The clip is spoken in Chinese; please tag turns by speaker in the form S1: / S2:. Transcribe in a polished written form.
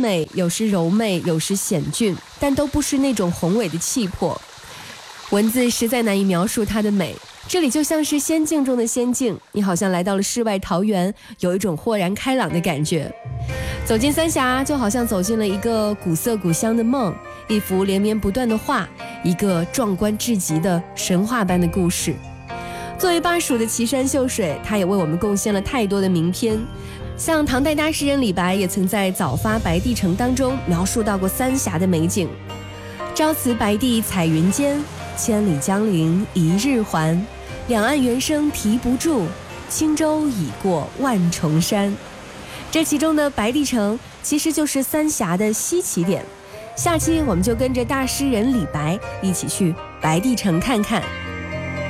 S1: 美，有时柔媚，有时险峻，但都不是那种宏伟的气魄。文字实在难以描述它的美，这里就像是仙境中的仙境，你好像来到了世外桃源，有一种豁然开朗的感觉。走进三峡，就好像走进了一个古色古香的梦，一幅连绵不断的画，一个壮观至极的神话般的故事。作为巴蜀的奇山秀水，它也为我们贡献了太多的名篇。像唐代大诗人李白也曾在《早发白帝城》当中描述到过三峡的美景。朝辞白帝彩云间，千里江陵一日还。两岸猿声啼不住，轻舟已过万重山。这其中的白帝城其实就是三峡的西起点。下期我们就跟着大诗人李白一起去白帝城看看。